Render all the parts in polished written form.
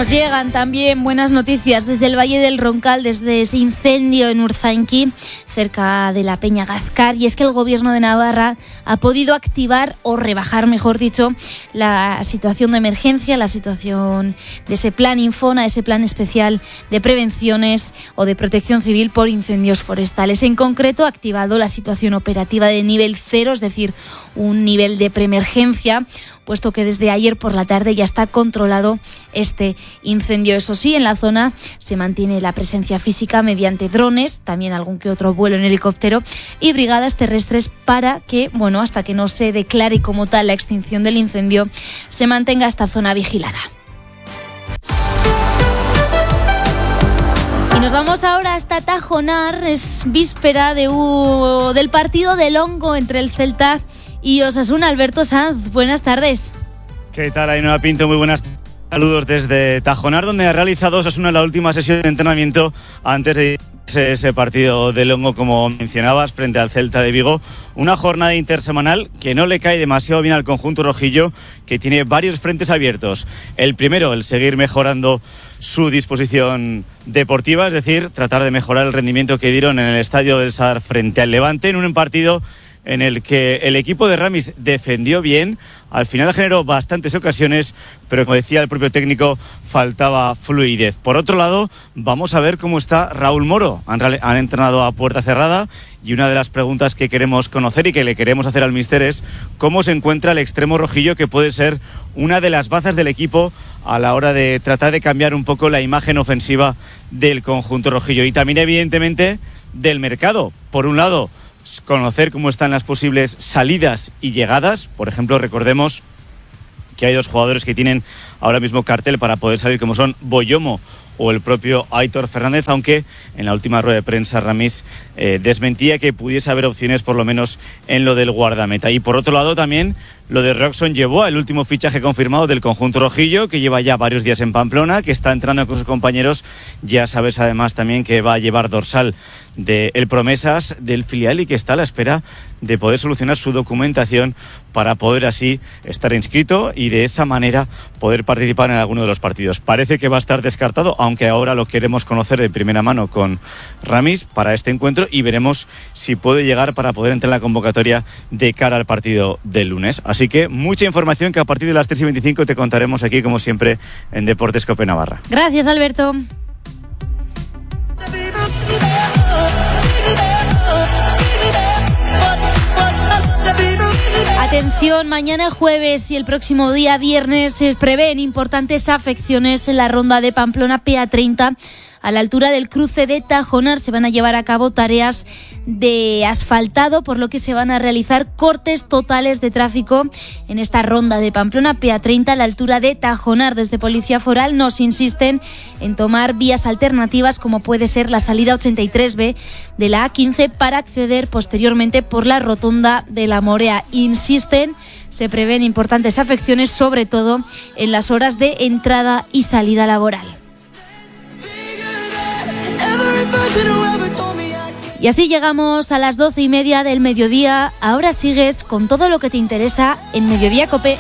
Nos llegan también buenas noticias desde el Valle del Roncal, desde ese incendio en Urzainqui, cerca de la Peña Gazcar, y es que el Gobierno de Navarra ha podido activar o rebajar, mejor dicho, la situación de emergencia, la situación de ese plan Infona, ese plan especial de prevenciones o de protección civil por incendios forestales. En concreto, ha activado la situación operativa de nivel 0, es decir, un nivel de preemergencia, puesto que desde ayer por la tarde ya está controlado este incendio. Eso sí, en la zona se mantiene la presencia física mediante drones, también algún que otro vuelo en helicóptero y brigadas terrestres para que, hasta que no se declare como tal la extinción del incendio, se mantenga esta zona vigilada. Y nos vamos ahora hasta Tajonar. Es víspera del partido del Hongo entre el Celta y Osasuna. Alberto Sanz, buenas tardes. ¿Qué tal, Ainhoa Pinto? Muy buenas tardes. Saludos desde Tajonar, donde ha realizado Osasuna la última sesión de entrenamiento antes de ese partido del Hongo, como mencionabas, frente al Celta de Vigo. Una jornada intersemanal que no le cae demasiado bien al conjunto rojillo, que tiene varios frentes abiertos. El primero, el seguir mejorando su disposición deportiva, es decir, tratar de mejorar el rendimiento que dieron en el Estadio del Sadar frente al Levante, en un partido en el que el equipo de Ramis defendió bien, al final generó bastantes ocasiones, pero como decía el propio técnico, faltaba fluidez. Por otro lado, vamos a ver cómo está Raúl Moro. Han entrenado a puerta cerrada y una de las preguntas que queremos conocer y que le queremos hacer al míster es cómo se encuentra el extremo rojillo, que puede ser una de las bazas del equipo a la hora de tratar de cambiar un poco la imagen ofensiva del conjunto rojillo. Y también, evidentemente, del mercado. Por un lado, conocer cómo están las posibles salidas y llegadas. Por ejemplo, recordemos que hay dos jugadores que tienen ahora mismo cartel para poder salir, como son Boyomo o el propio Aitor Fernández, aunque en la última rueda de prensa Ramis desmentía que pudiese haber opciones, por lo menos en lo del guardameta. Y por otro lado también lo de Roxon Yeboah, el último fichaje confirmado del conjunto rojillo, que lleva ya varios días en Pamplona, que está entrando con sus compañeros. Ya sabes además también que va a llevar dorsal del Promesas del filial y que está a la espera de poder solucionar su documentación para poder así estar inscrito y de esa manera poder participar en alguno de los partidos. Parece que va a estar descartado, aunque ahora lo queremos conocer de primera mano con Ramis para este encuentro, y veremos si puede llegar para poder entrar en la convocatoria de cara al partido del lunes. Así que mucha información que a partir de las 3:25 te contaremos aquí, como siempre, en Deportes Cope Navarra. Gracias, Alberto. Atención, mañana jueves y el próximo día viernes se prevén importantes afecciones en la ronda de Pamplona PA30. A la altura del cruce de Tajonar se van a llevar a cabo tareas de asfaltado, por lo que se van a realizar cortes totales de tráfico en esta ronda de Pamplona PA30 a la altura de Tajonar. Desde Policía Foral nos insisten en tomar vías alternativas, como puede ser la salida 83B de la A15 para acceder posteriormente por la rotonda de la Morea. Insisten, se prevén importantes afecciones, sobre todo en las horas de entrada y salida laboral. Y así llegamos a las 12:30 del mediodía. Ahora sigues con todo lo que te interesa en Mediodía Cope.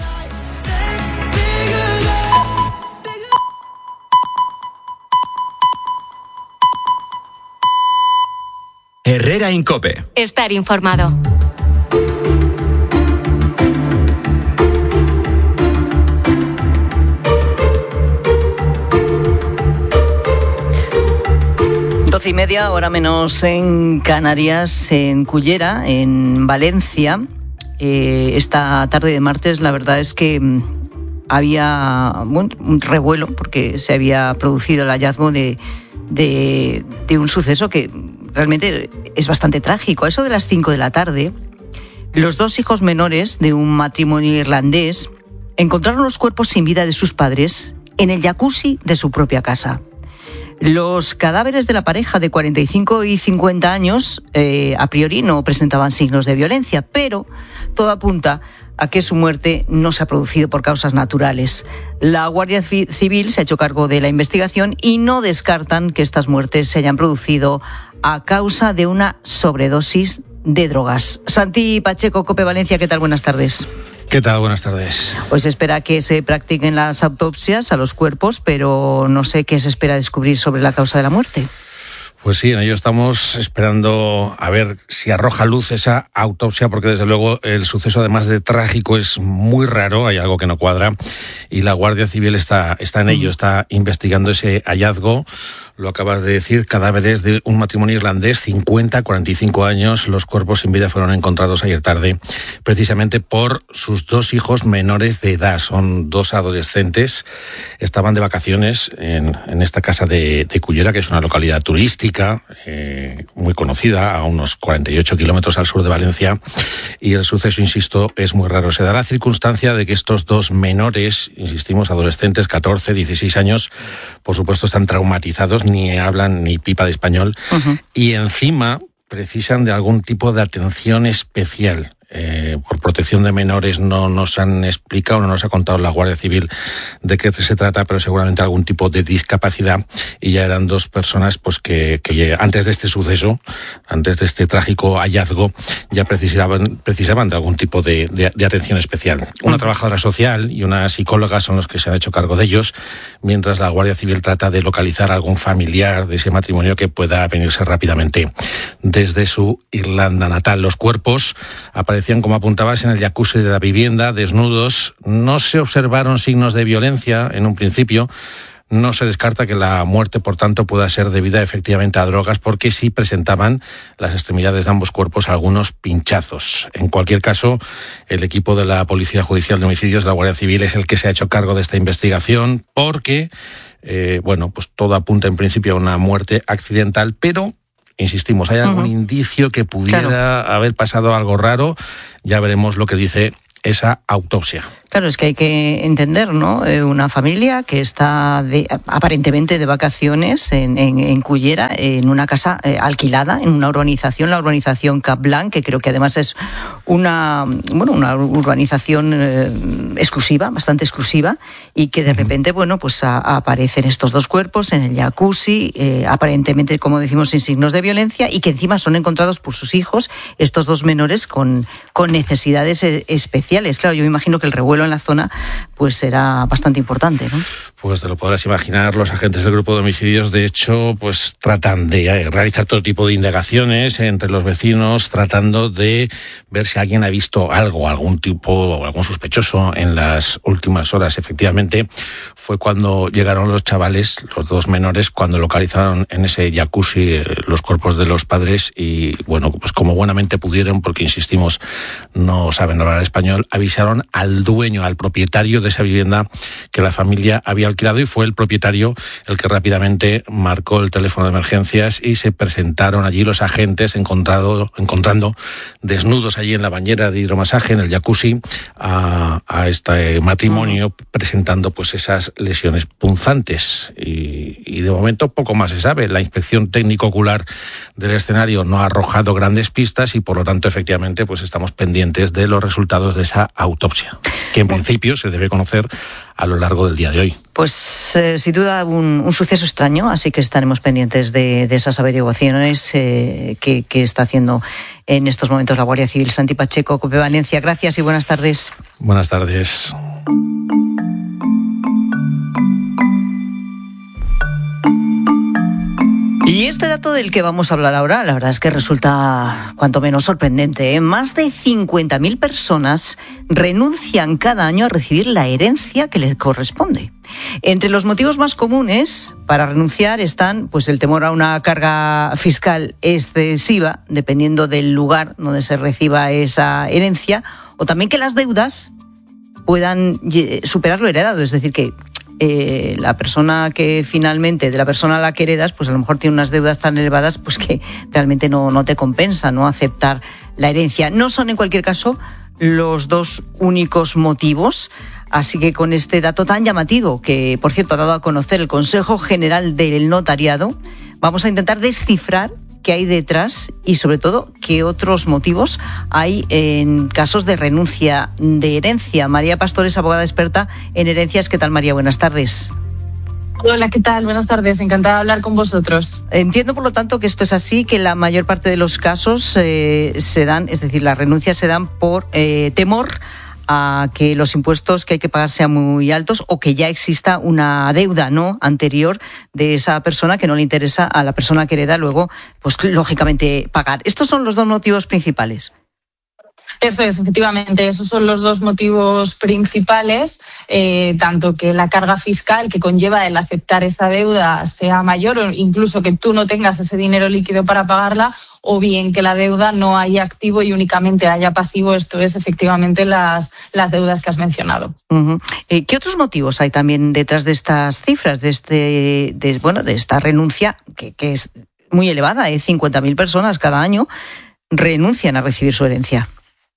Herrera Incope. Estar informado. Doce y media, hora menos en Canarias, en Cullera, en Valencia. Esta tarde de martes, la verdad es que había un revuelo, porque se había producido el hallazgo de un suceso que realmente es bastante trágico. A eso de las 5 de la tarde, los dos hijos menores de un matrimonio irlandés encontraron los cuerpos sin vida de sus padres en el jacuzzi de su propia casa. Los cadáveres de la pareja de 45 y 50 años a priori no presentaban signos de violencia, pero todo apunta a que su muerte no se ha producido por causas naturales. La Guardia Civil se ha hecho cargo de la investigación y no descartan que estas muertes se hayan producido a causa de una sobredosis de drogas. Santi Pacheco, COPE Valencia, ¿qué tal? Buenas tardes. ¿Qué tal? Buenas tardes. Hoy se espera que se practiquen las autopsias a los cuerpos, pero no sé qué se espera descubrir sobre la causa de la muerte. Pues sí, en ello estamos esperando a ver si arroja luz esa autopsia, porque desde luego el suceso, además de trágico, es muy raro, hay algo que no cuadra, y la Guardia Civil está en ello, está investigando ese hallazgo. Lo acabas de decir, cadáveres de un matrimonio irlandés, 50-45 años. Los cuerpos sin vida fueron encontrados ayer tarde, precisamente por sus 2 hijos menores de edad. Son 2 adolescentes. Estaban de vacaciones en esta casa de Cullera, que es una localidad turística muy conocida, a unos 48 kilómetros al sur de Valencia. Y el suceso, insisto, es muy raro. Se da la circunstancia de que estos 2 menores, insistimos, adolescentes, 14, 16 años, por supuesto están traumatizados, ni hablan ni pipa de español, y encima precisan de algún tipo de atención especial. Por protección de menores no nos han explicado, no nos ha contado la Guardia Civil de qué se trata, pero seguramente algún tipo de discapacidad, y ya eran 2 personas pues que antes de este suceso, antes de este trágico hallazgo, ya precisaban de algún tipo de atención especial. Una trabajadora social y una psicóloga son los que se han hecho cargo de ellos, mientras la Guardia Civil trata de localizar a algún familiar de ese matrimonio que pueda venirse rápidamente desde su Irlanda natal. Los cuerpos aparecen, como apuntabas, en el jacuzzi de la vivienda, desnudos. No se observaron signos de violencia en un principio. No se descarta que la muerte, por tanto, pueda ser debida efectivamente a drogas, porque sí presentaban las extremidades de ambos cuerpos algunos pinchazos. En cualquier caso, el equipo de la Policía Judicial de Homicidios de la Guardia Civil es el que se ha hecho cargo de esta investigación, porque, pues todo apunta en principio a una muerte accidental, pero insistimos, hay algún indicio que pudiera haber pasado algo raro. Ya veremos lo que dice esa autopsia. Claro, es que hay que entender, ¿no? Una familia que está aparentemente de vacaciones en Cullera, en una casa alquilada, en una urbanización, la urbanización Cap Blanc, que creo que además es una urbanización exclusiva, bastante exclusiva, y que de repente, pues aparecen estos 2 cuerpos en el jacuzzi, aparentemente, como decimos, sin signos de violencia, y que encima son encontrados por sus hijos, estos 2 menores con necesidades especiales. Claro, yo me imagino que el revuelo en la zona pues será bastante importante, ¿no? Pues te lo podrás imaginar. Los agentes del grupo de homicidios, de hecho, pues tratan de realizar todo tipo de indagaciones entre los vecinos, tratando de ver si alguien ha visto algo, algún sospechoso en las últimas horas. Efectivamente, fue cuando llegaron los chavales, los 2 menores, cuando localizaron en ese jacuzzi los cuerpos de los padres, y pues como buenamente pudieron, porque insistimos, no saben hablar español, avisaron al dueño, al propietario de esa vivienda, que la familia había alquilado, y fue el propietario el que rápidamente marcó el teléfono de emergencias, y se presentaron allí los agentes encontrando desnudos allí en la bañera de hidromasaje, en el jacuzzi, a este matrimonio, presentando pues esas lesiones punzantes, y de momento poco más se sabe. La inspección técnico ocular del escenario no ha arrojado grandes pistas, y por lo tanto efectivamente pues estamos pendientes de los resultados de esa autopsia, que en principio se debe conocer a lo largo del día de hoy. Pues sin duda un suceso extraño, así que estaremos pendientes de esas averiguaciones que está haciendo en estos momentos la Guardia Civil. Santi Pacheco, COPE Valencia, gracias y buenas tardes. Buenas tardes. Y este dato del que vamos a hablar ahora, la verdad es que resulta cuanto menos sorprendente, ¿eh? Más de 50.000 personas renuncian cada año a recibir la herencia que les corresponde. Entre los motivos más comunes para renunciar están pues el temor a una carga fiscal excesiva, dependiendo del lugar donde se reciba esa herencia, o también que las deudas puedan superar lo heredado, es decir, que la persona que finalmente, de la persona a la que heredas, pues a lo mejor tiene unas deudas tan elevadas pues que realmente no te compensa no aceptar la herencia. No son en cualquier caso los 2 únicos motivos, así que con este dato tan llamativo, que por cierto ha dado a conocer el Consejo General del Notariado, vamos a intentar descifrar qué hay detrás y sobre todo qué otros motivos hay en casos de renuncia de herencia. María Pastor es abogada experta en herencias. ¿Qué tal, María? Buenas tardes. Hola, ¿qué tal? Buenas tardes, encantada de hablar con vosotros. Entiendo, por lo tanto, que esto es así, que la mayor parte de los casos se dan, es decir, las renuncias se dan por temor a que los impuestos que hay que pagar sean muy altos o que ya exista una deuda, ¿no?, anterior de esa persona que no le interesa a la persona que hereda luego, pues lógicamente pagar. Estos son los dos motivos principales. Eso es, efectivamente, esos son los dos motivos principales, tanto que la carga fiscal que conlleva el aceptar esa deuda sea mayor o incluso que tú no tengas ese dinero líquido para pagarla, o bien que la deuda no haya activo y únicamente haya pasivo. Esto es efectivamente las deudas que has mencionado. Uh-huh. ¿Qué otros motivos hay también detrás de estas cifras, de esta renuncia que es muy elevada? 50.000 personas cada año renuncian a recibir su herencia.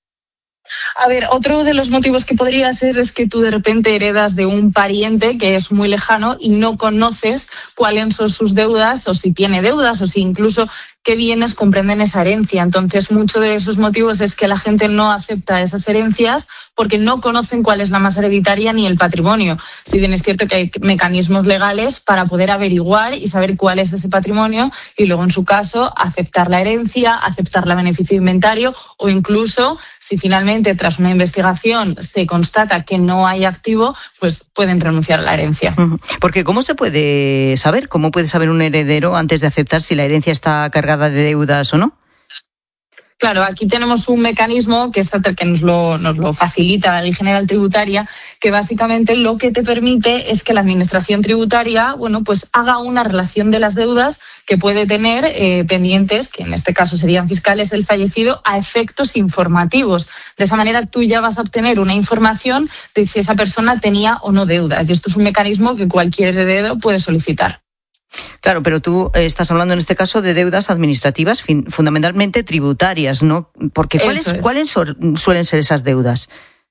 A ver, otro de los motivos que podría ser es que tú de repente heredas de un pariente que es muy lejano y no conoces cuáles son sus deudas, o si tiene deudas, o si incluso qué bienes comprenden esa herencia. Entonces, muchos de esos motivos es que la gente no acepta esas herencias porque no conocen cuál es la masa hereditaria ni el patrimonio. Si bien es cierto que hay mecanismos legales para poder averiguar y saber cuál es ese patrimonio y luego, en su caso, aceptar la herencia, aceptar la beneficio de inventario, o incluso, si finalmente tras una investigación se constata que no hay activo, pues pueden renunciar a la herencia. Porque ¿cómo se puede saber? ¿Cómo puede saber un heredero antes de aceptar si la herencia está cargada de deudas o no? Claro, aquí tenemos un mecanismo que nos lo facilita la Ley General Tributaria, que básicamente lo que te permite es que la Administración Tributaria, pues haga una relación de las deudas que puede tener pendientes, que en este caso serían fiscales, el fallecido, a efectos informativos. De esa manera tú ya vas a obtener una información de si esa persona tenía o no deudas. Y esto es un mecanismo que cualquier heredero puede solicitar. Claro, pero tú estás hablando en este caso de deudas administrativas, fundamentalmente tributarias, ¿no? Porque ¿cuáles suelen ser esas deudas?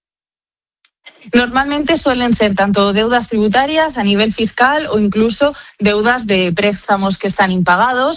Normalmente suelen ser tanto deudas tributarias a nivel fiscal o incluso deudas de préstamos que están impagados.